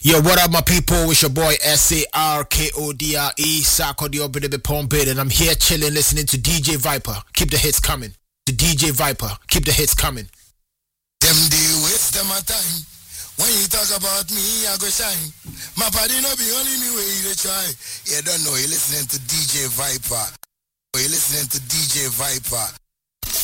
Yo, what up, my people? It's your boy SARKODRE, Sarkodio Bidebe Pompid, and I'm here chilling, listening to DJ Viper. Keep the hits coming. To DJ Viper, keep the hits coming. Them they waste them my time. When you talk about me, I go shine. My body no be only me way you try. You don't know, you're listening to DJ Viper. You're listening to DJ Viper.